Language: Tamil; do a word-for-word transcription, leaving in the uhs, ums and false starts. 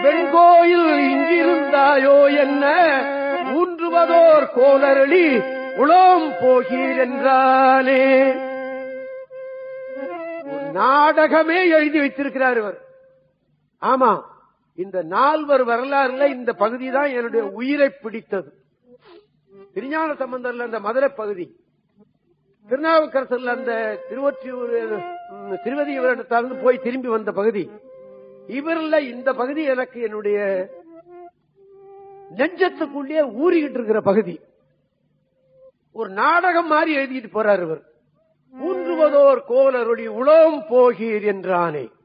வெண்கோயில் இங்கிருந்தாயோ என்ன ஊன்றுவதோர் கோலரளி உளம் போகீர் என்றானே. ஒரு நாடகமே எழுதி வைத்திருக்கிறார் இவர். ஆமா, இந்த நால்வர் வரலாறுல இந்த பகுதி தான் என்னுடைய உயிரை பிடித்தது. திருஞான சம்பந்தர்ல அந்த மதுரை பகுதி, திருநாவுக்கரசர்ல அந்த திருவொற்றியூர் திருவதியூரிடத்திலிருந்து போய் திரும்பி வந்த பகுதி, இவர்ல இந்த பகுதி எனக்கு என்னுடைய நெஞ்சத்துக்குள்ளே ஊறிக்கிட்டு இருக்கிற பகுதி. ஒரு நாடகம் மாதிரி எழுதிட்டு போறார் இவர். ஊன்றுவதோர் கோலருளி உளம் போகீர் என்றானே.